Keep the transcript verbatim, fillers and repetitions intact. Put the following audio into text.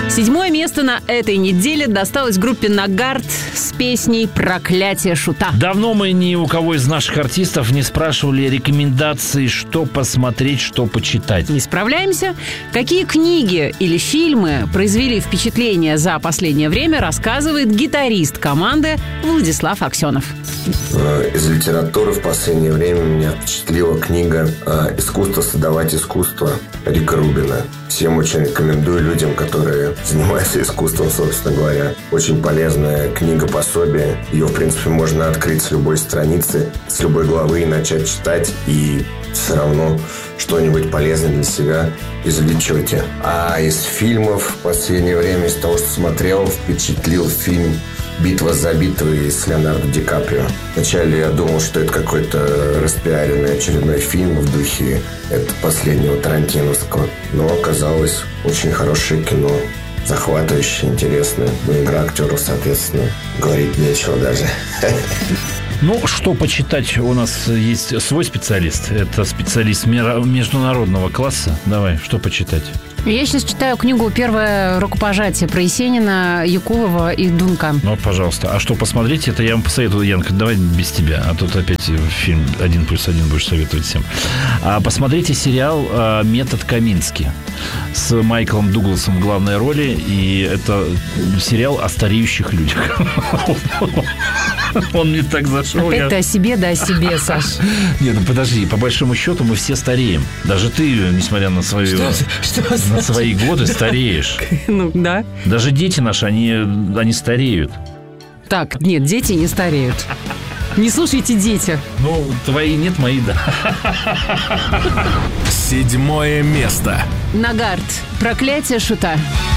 Седьмое место на этой неделе досталось группе «Нагарт» с песней «Проклятие шута». Давно мы ни у кого из наших артистов не спрашивали рекомендаций, что посмотреть, что почитать. Не справляемся? Какие книги или фильмы произвели впечатление за последнее время, рассказывает гитарист команды Владислав Аксенов. Из литературы в последнее время меня впечатлила книга «Искусство создавать искусство» Рика Рубина. Всем очень рекомендую, людям, которые занимаются искусством, собственно говоря. Очень полезная книга-пособие. Ее, в принципе, можно открыть с любой страницы, с любой главы и начать читать, и все равно что-нибудь полезное для себя извлечете. А из фильмов в последнее время, из того, что смотрел, впечатлил фильм «Битва за битвой» с Леонардо Ди Каприо. Вначале я думал, что это какой-то распиаренный очередной фильм в духе это последнего тарантиновского. Но оказалось очень хорошее кино. Захватывающее, интересное. Ну, игра актеров, соответственно, говорить нечего даже. Ну, что почитать? У нас есть свой специалист. Это специалист международного класса. Давай, что почитать? Я сейчас читаю книгу «Первое рукопожатие» про Есенина, Якулова и Дунка. Ну, пожалуйста. А что посмотреть, это я вам посоветую, Янка, давай без тебя. А тут опять фильм «Один плюс один» будешь советовать всем. А посмотрите сериал «Метод Камински» с Майклом Дугласом в главной роли. И это сериал о стареющих людях. Он мне так зашел. Опять я... ты о себе, да о себе, Саш. Нет, ну подожди, по большому счету мы все стареем. Даже ты, несмотря на свою... Что? Что на свои годы стареешь. Ну, да. Даже дети наши, они, они стареют. Так, нет, дети не стареют. Не слушайте, дети. Ну, твои нет, мои да. Седьмое место. Нагарт. Проклятие шута.